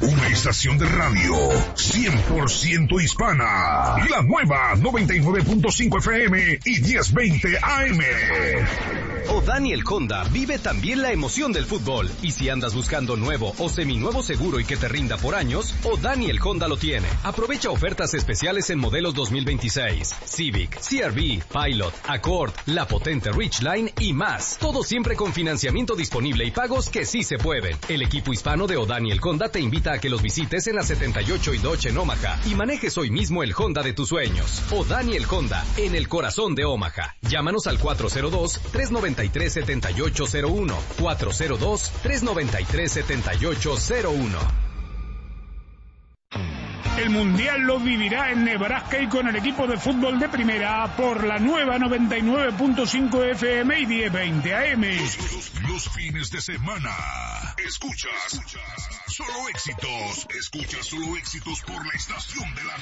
Una estación de radio 100% hispana. La nueva 99.5 FM y 1020 AM. O'Daniel Honda vive también la emoción del fútbol. Y si andas buscando nuevo o seminuevo seguro y que te rinda por años, O'Daniel Honda lo tiene. Aprovecha ofertas especiales en modelos 2026, Civic, CR-V, Pilot, Accord, la potente Ridgeline y más. Todo siempre con financiamiento disponible y pagos que sí se pueden. El equipo hispano de O'Daniel Honda te invita a que los visites en la 78 y Dodge en Omaha y manejes hoy mismo el Honda de tus sueños. O'Daniel Honda, en el corazón de Omaha. Llámanos al 402-393-7801. 402-393-7801. El Mundial lo vivirá en Nebraska y con el equipo de fútbol de primera por la nueva 99.5 FM y 1020 AM. Los fines de semana. Escuchas solo éxitos. Escuchas solo éxitos por la estación de la